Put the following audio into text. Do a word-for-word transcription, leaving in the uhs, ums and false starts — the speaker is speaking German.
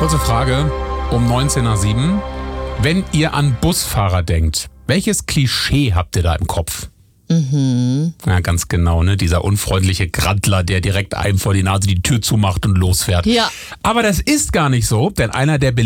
Kurze Frage um neunzehn nach sieben. Wenn ihr an Busfahrer denkt, welches Klischee habt ihr da im Kopf? Mhm. Ja, ganz genau, ne? Dieser unfreundliche Grandler, der direkt einem vor die Nase die Tür zumacht und losfährt. Ja. Aber das ist gar nicht so, denn einer der